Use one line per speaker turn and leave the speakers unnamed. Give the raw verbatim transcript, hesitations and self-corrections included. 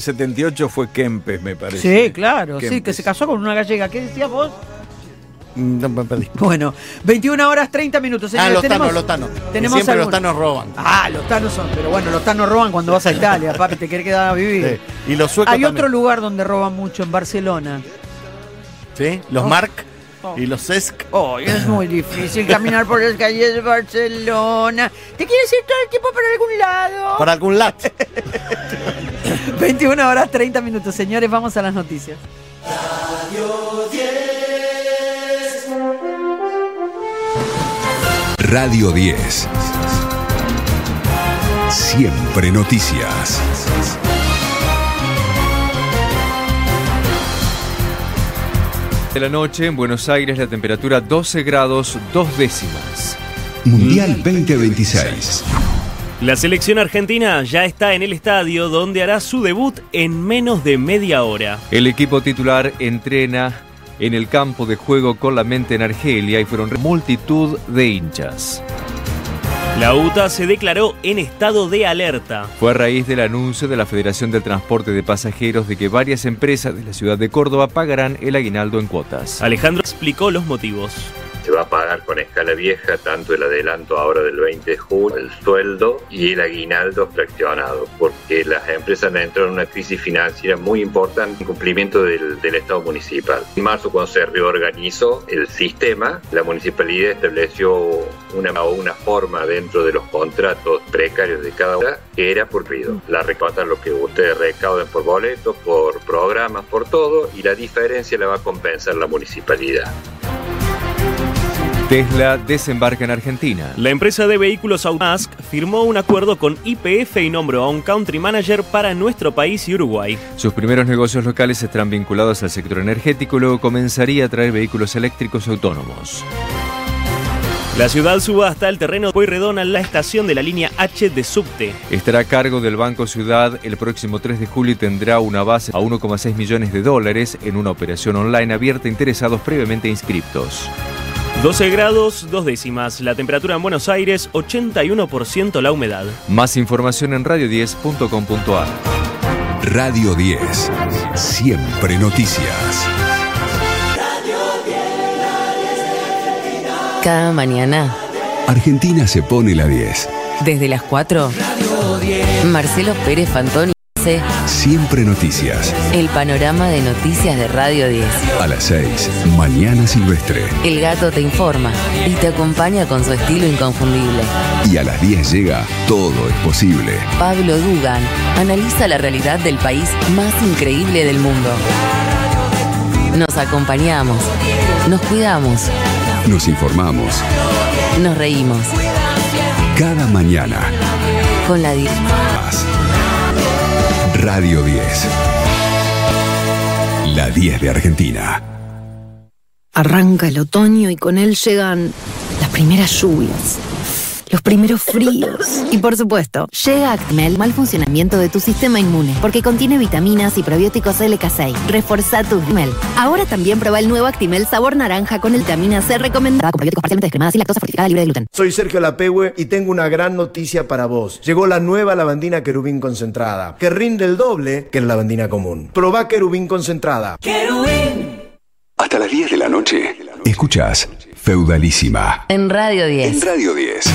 setenta y ocho fue Kempes, me parece.
Sí, claro, Kempes. Sí, que se casó con una gallega. ¿Qué decías vos?
No me perdí.
Bueno, veintiuna horas treinta minutos.
Señores, ah, los tenemos, tanos, los tanos.
Tenemos
siempre
algún...
los tanos roban.
Ah, los tanos son. Pero bueno, los tanos roban cuando vas a Italia, papi, te querés quedar a vivir.
Sí. Y los suecos
Hay
también.
Otro lugar donde roban mucho, en Barcelona.
¿Sí? Los oh. Marc oh. y los Cesc.
Oh, es muy difícil caminar por las calles de Barcelona. ¿Te quieres ir todo el tiempo para algún lado?
Para algún lado.
veintiuna horas treinta minutos, señores, vamos a las noticias.
Radio diez.
Radio diez. Siempre noticias.
De la noche en Buenos Aires la temperatura doce grados dos décimas.
Mundial veinte veintiséis.
La selección argentina ya está en el estadio donde hará su debut en menos de media hora.
El equipo titular entrena en el campo de juego con la mente en Argelia y fueron multitud de hinchas.
La U T A se declaró en estado de alerta.
Fue a raíz del anuncio de la Federación del Transporte de Pasajeros de que varias empresas de la ciudad de Córdoba pagarán el aguinaldo en cuotas.
Alejandro explicó los motivos.
Se va a pagar con escala vieja tanto el adelanto ahora del veinte de junio, el sueldo y el aguinaldo fraccionado, porque las empresas entraron en una crisis financiera muy importante en cumplimiento del, del Estado municipal. En marzo, cuando se reorganizó el sistema, la municipalidad estableció una, una forma dentro de los contratos precarios de cada una que era por ruido. La recaudan lo que ustedes recauden por boletos, por programas, por todo, y la diferencia la va a compensar la municipalidad.
Tesla desembarca en Argentina.
La empresa de vehículos Musk firmó un acuerdo con Y P F y nombró a un country manager para nuestro país y Uruguay.
Sus primeros negocios locales estarán vinculados al sector energético y luego comenzaría a traer vehículos eléctricos autónomos.
La ciudad subasta el terreno de Pueyrredón a la estación de la línea H de subte.
Estará a cargo del Banco Ciudad. El próximo tres de julio tendrá una base a uno coma seis millones de dólares en una operación online abierta a interesados previamente inscriptos.
doce grados, dos décimas. La temperatura en Buenos Aires, ochenta y uno por ciento la humedad.
Más información en radio diez punto com punto a r.
Radio diez. Siempre noticias.
Cada mañana
Argentina se pone la diez.
Desde las cuatro, Marcelo Pérez Fantoni hace
Siempre noticias.
el panorama de noticias de Radio diez.
A las seis, Mañana Silvestre.
El gato te informa y te acompaña con su estilo inconfundible.
Y a las diez llega Todo es posible.
Pablo Dugan analiza la realidad del país más increíble del mundo. Nos acompañamos, nos cuidamos,
Nos informamos.
nos reímos.
Cada mañana.
Con la diez.
Radio diez. La diez de Argentina.
Arranca el otoño y con él llegan las primeras lluvias, los primeros fríos. Y por supuesto, llega Actimel, mal funcionamiento de tu sistema inmune, porque contiene vitaminas y probióticos L K seis. Reforzá tu Actimel. Ahora también prueba el nuevo Actimel sabor naranja con el vitamina C recomendada con probióticos parcialmente descremadas y lactosa fortificada libre de gluten.
Soy Sergio Lapehue y tengo una gran noticia para vos. Llegó la nueva lavandina Querubín concentrada, que rinde el doble que la lavandina común. Probá Querubín concentrada.
Querubín.
Hasta las diez de la noche. Escuchás Feudalísima.
En Radio diez.
En Radio diez.